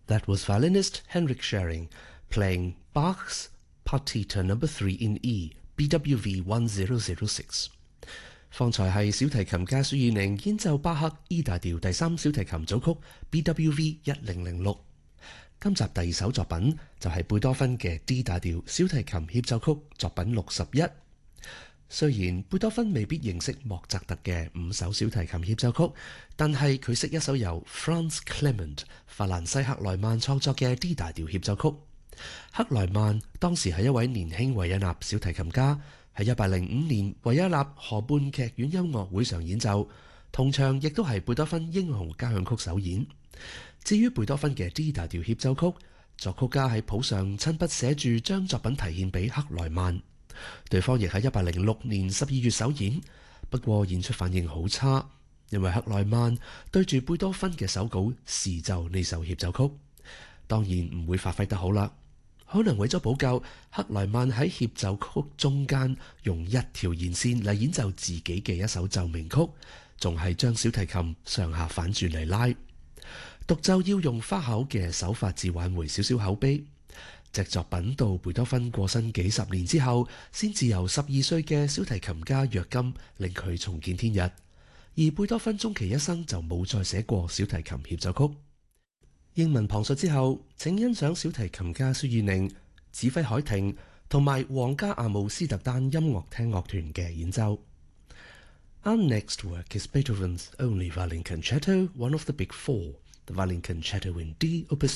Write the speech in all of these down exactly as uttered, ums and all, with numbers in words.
That was violinist Henrik Schering playing Bach's Partita Number Three in E, B W V one zero zero six。方才係小提琴家蘇爾寧演奏巴克 E 大調第三小提琴組曲 B W V 一零零六。今集第二首作品就係貝多芬嘅 D 大調小提琴協奏曲作品六十一。雖然貝多芬未必認識莫扎特嘅五首小提琴協奏曲，但係佢識一首由 Franz Clement 法蘭西克萊曼創作嘅 D 大調協奏曲。克萊曼當時係一位年輕維也納小提琴家，喺一八零五年維也納河畔劇院音樂會上演奏，同場亦都係貝多芬英雄交響曲首演。至於貝多芬嘅 D 大調協奏曲，作曲家喺譜上親筆寫住將作品提獻俾克萊曼。對方亦喺一八零六年十二月首演，不過演出反應好差，因為克萊曼對住貝多芬嘅手稿試奏呢首協奏曲，當然唔會發揮得好啦。可能為咗補救，克萊曼喺協奏曲中間用一條弦線嚟演奏自己嘅一首奏鳴曲，仲係將小提琴上下反轉嚟拉。獨奏要用花巧嘅手法至挽回少少口碑。隻作品到貝多芬過身幾十年之後，先至由十二歲嘅小提琴家約金令佢重見天日。而貝多芬終其一生就冇再寫過小提琴協奏曲。英文旁述之後，請欣賞小提琴家蘇爾寧、指揮海廷同埋皇家阿姆斯特丹音樂廳樂團嘅演奏。Our next work is Beethoven's only violin concerto, one of the big four, the Violin Concerto in D, Opus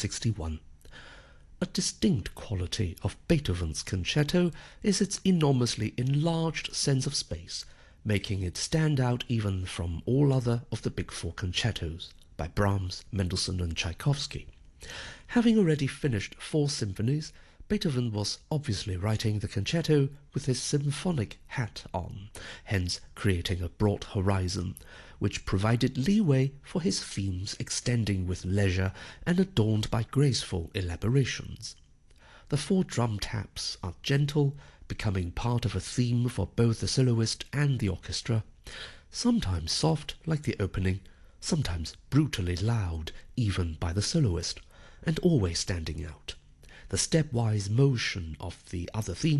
sixty-one.A distinct quality of Beethoven's concerto is its enormously enlarged sense of space, making it stand out even from all other of the big four concertos by Brahms, Mendelssohn and Tchaikovsky. Having already finished four symphonies, Beethoven was obviously writing the concerto with his symphonic hat on, hence creating a broad horizon, which provided leeway for his themes extending with leisure and adorned by graceful elaborations. The four drum taps are gentle, becoming part of a theme for both the soloist and the orchestra, sometimes soft like the opening, sometimes brutally loud even by the soloist, and always standing out. The stepwise motion of the other themes